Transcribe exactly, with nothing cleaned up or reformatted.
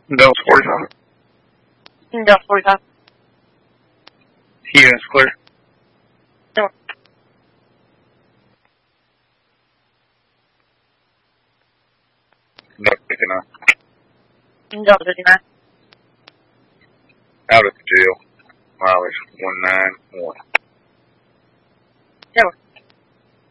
Dallas forty-five. Dallas forty-five. Units clear. No. Dallas fifty-nine. Dallas fifty-nine. Out at the jail. Mileage one nine one. No.